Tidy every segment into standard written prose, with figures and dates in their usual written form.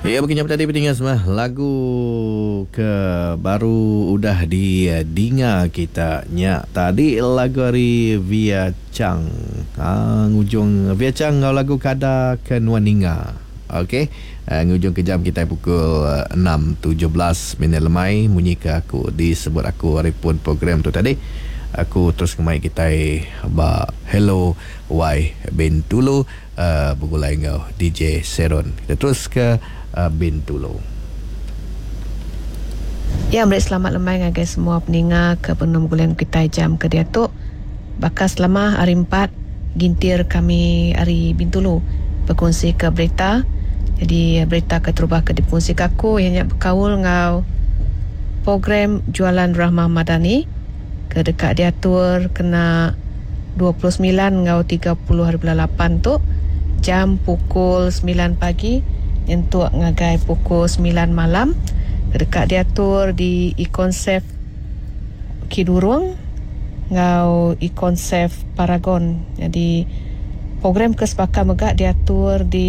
Ya, begini tadi pendengar semua. Lagu ke baru udah didengar kita nya. Tadi lagu dari Via Chang. Ngujung Via Chang ngau lagu kada ke Nuaninga. Okey. Ngujung kejam kita pukul 6.17 minit lemai munyi ke aku disebut aku repun program tu tadi. Aku terus kemai kita ba Hello Why Bintulu begulai ngau DJ Seron. Kita terus ke Bintulu. Ya, selamat lemai ngagai semua pendengar ke penuh gulen kita jam ke dia tu. Bakas lama hari 4 gintir kami hari Bintulu berkongsi ke berita. Jadi berita ke terubah ke dikongsi ke aku yang berkawul ngau program jualan Rahmah Madani ke dekat diatur kena 29 ngau 30/8 tu jam pukul 9 pagi untuk ngagai pukul 9 malam ke dekat diatur di Econsef Kidurung ngau Econsef Paragon. Jadi program kesepakatan megak diatur di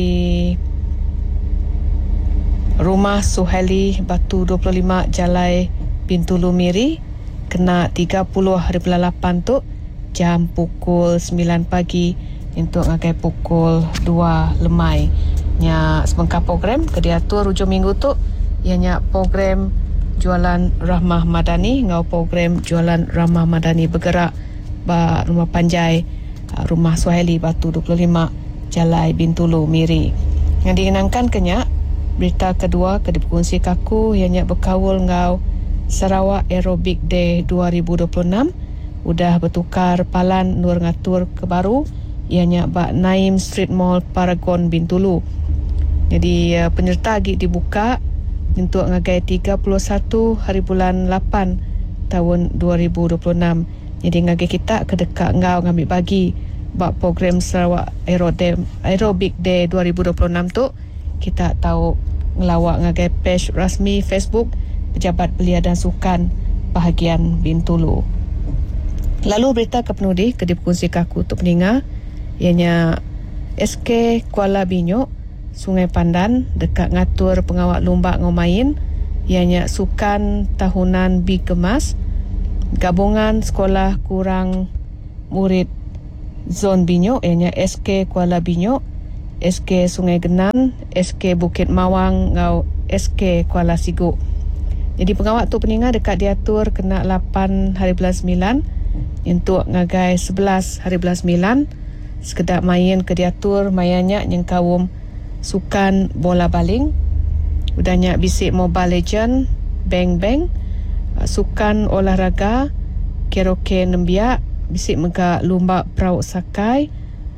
Rumah Suhaili Batu 25 Jalai Bintulu Miri kena 30/8 tu jam pukul 9 pagi untuk ngagai pukul 2 lemai. Nya sebengkah program ke diatur hujung minggu tu ianya program jualan Rahmah Madani ngau program jualan Rahmah Madani bergerak ba Rumah Panjai Rumah Suhaili Batu 25 Jalai Bintulu Miri. Yang dikenangkan kenyak berita kedua ke dikongsi kaku ianya berkawul ngau Sarawak Aerobic Day 2026 udah bertukar palan nur ngatur ke baru ianya bak Naim Street Mall Paragon Bintulu. Jadi penyerta lagi dibuka untuk ngagai 31 hari bulan 8 tahun 2026. Jadi ngagai kita ke dekat ngau ngambil bagi bak program Sarawak Aerobic Day 2026 tu kita tahu ngelawak ngagai page rasmi Facebook Pejabat Belia dan Sukan bahagian Bintulu. Lalu berita ke penudi ke dikongsi kaku untuk pendengar ianya SK Kuala Binyok Sungai Pandan dekat ngatur pengawal lomba ngomain ianya sukan tahunan Big Kemas gabungan sekolah kurang murid Zon Binyok ianya SK Kuala Binyok, SK Sungai Genan, SK Bukit Mawang ngau SK Kuala Siguk. Jadi pengawal tu pendengar dekat diatur kena 8 hari bulan 9 untuk ngagai 11 hari bulan 9 sekedar main ke diatur mayannya yang kawum sukan bola baling udahnya bisik Mobile Legend, Bang Bang, sukan olahraga karaoke nembiak, bisik megak lomba perahu sakai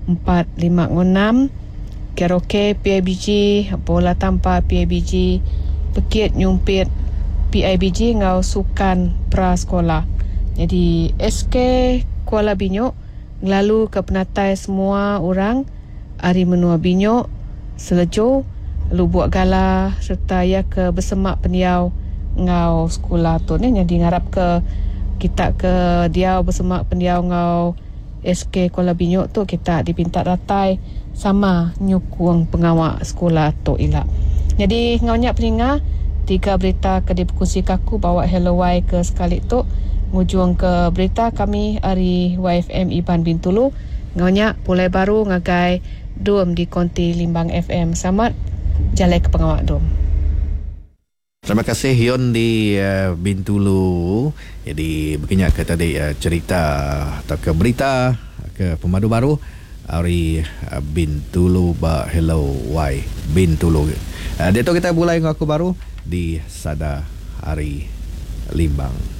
4-5-6, karaoke PIBG, bola tampar PIBG, pekit nyumpit PIBG ngau sukan pra sekolah. Jadi SK Kuala Binyok lalu ke penatai semua orang hari menua Binyok Selejo lalu buat gala serta ya ke bersemak pendiau ngau sekolah tu ni yang diharap ke kita ke dia bersemak pendiau ngau SK Kuala Binyok tu kita dipinta ratai sama nyukung pengawal sekolah tu ilak. Jadi ngaunya peninga 3 berita ke dikongsi kaku bawa Hello Y ke sekali tu ngujung ke berita kami hari YFM Iban Bintulu ngaunya pulai baru ngagai dom di konti Limbang FM. Selamat jalan ke pengawal dom. Terima kasih Yon di Bintulu. Jadi begini ke tadi cerita atau ke berita ke pemadu baru hari Bintulu ba Hello Y Bintulu. Dia tu kita mulai dengan aku baru di Sada Hari Limbang.